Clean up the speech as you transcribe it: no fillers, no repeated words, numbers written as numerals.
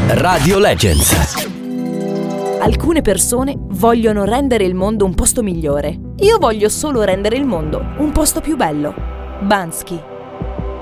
Radio Legends. Alcune persone vogliono rendere il mondo un posto migliore. Io voglio solo rendere il mondo un posto più bello. Bansky.